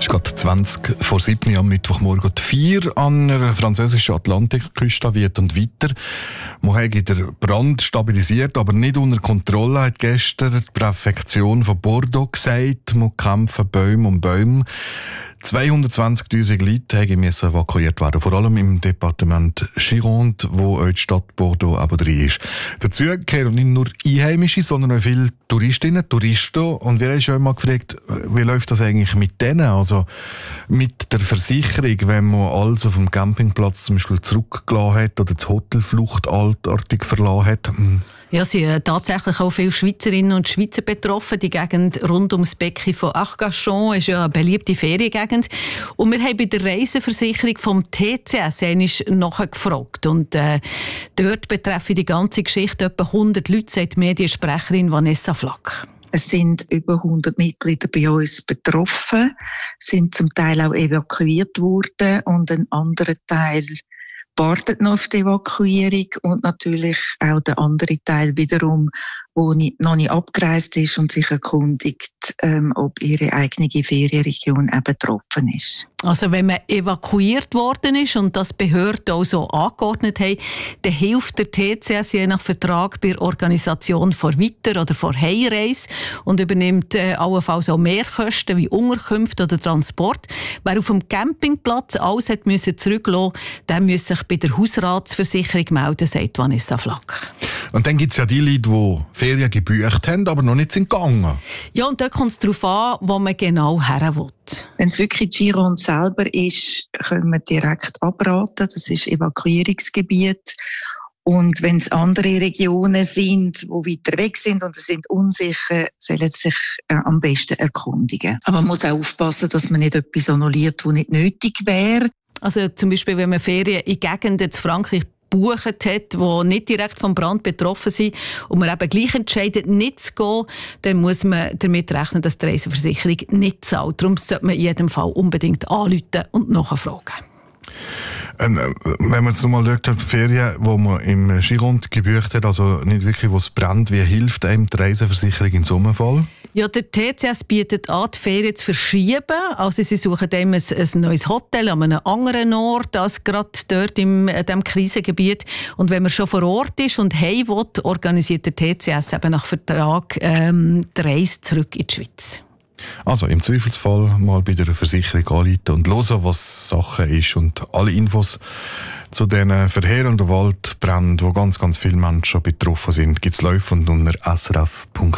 Es geht 20 vor 7 am Mittwochmorgen. Die 4 an der französischen Atlantikküste weht und weiter. Man hat den Brand stabilisiert, aber nicht unter Kontrolle, hat gestern die Präfektion von Bordeaux gesagt. Man kämpfen Bäume um Bäume. 220'000 Leute mussten evakuiert werden, vor allem im Departement Gironde, wo auch die Stadt Bordeaux aber drin ist. Dazu gehören nicht nur Einheimische, sondern auch viele Touristinnen, Touristen. Und wir haben schon mal gefragt, wie läuft das eigentlich mit denen? Also mit der Versicherung, wenn man alles auf dem Campingplatz zum Beispiel zurückgelassen hat oder das Hotel fluchtartig verlassen hat. Ja, es sind tatsächlich auch viele Schweizerinnen und Schweizer betroffen. Die Gegend rund ums Becken von Arcachon ist ja eine beliebte Feriengegend. Und wir haben bei der Reiseversicherung vom TCS nachgefragt. Und dort betreffen die ganze Geschichte etwa 100 Leute, sagt die Mediensprecherin Vanessa Flack. Es sind über 100 Mitglieder bei uns betroffen, sind zum Teil auch evakuiert worden und ein anderer Teil wartet noch auf die Evakuierung und natürlich auch der andere Teil wiederum, der noch nicht abgereist ist und sich erkundigt, ob ihre eigene Ferienregion auch betroffen ist. Also wenn man evakuiert worden ist und das Behörden auch so angeordnet haben, dann hilft der TCS je nach Vertrag bei der Organisation vor Weiter- oder vor Heimreise und übernimmt allenfalls auch Mehrkosten wie Unterkünfte oder Transport. Wer auf dem Campingplatz alles hat zurücklassen, der muss sich bei der Hausratsversicherung melden, sagt Vanessa Flack. Und dann gibt es ja die Leute, die Ferien gebucht haben, aber noch nicht sind gegangen. Ja, und da kommt es darauf an, wo man genau her will. Wenn es wirklich Gironde selber ist, können wir direkt abraten. Das ist Evakuierungsgebiet. Und wenn es andere Regionen sind, die weiter weg sind und sie sind unsicher, sollen sie sich am besten erkundigen. Aber man muss auch aufpassen, dass man nicht etwas annulliert, das nicht nötig wäre. Also zum Beispiel, wenn man Ferien in Gegenden in Frankreich gebucht hat, die nicht direkt vom Brand betroffen sind und man eben gleich entscheidet, nicht zu gehen, dann muss man damit rechnen, dass die Reiseversicherung nicht zahlt. Darum sollte man in jedem Fall unbedingt anrufen und nachfragen. Wenn man jetzt mal schaut, die Ferien, die man im Gironde gebucht hat, also nicht wirklich, wo es brennt, wie hilft einem die Reiseversicherung in so einem Fall? Ja, der TCS bietet an, die Ferien zu verschieben. Also sie suchen dem ein neues Hotel an einem anderen Ort als gerade dort in diesem Krisengebiet. Und wenn man schon vor Ort ist und heim will, organisiert der TCS eben nach Vertrag die Reise zurück in die Schweiz. Also im Zweifelsfall mal bei der Versicherung anrufen und hören, was Sache ist. Und alle Infos zu diesen verheerenden Waldbränden, wo ganz, ganz viele Menschen betroffen sind, gibt es laufend unter srf.ch.